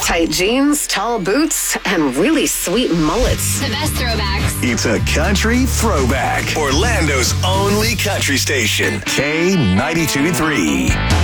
Tight jeans, tall boots, and really sweet mullets. The best throwbacks. It's a country throwback. Orlando's only country station. K92.3.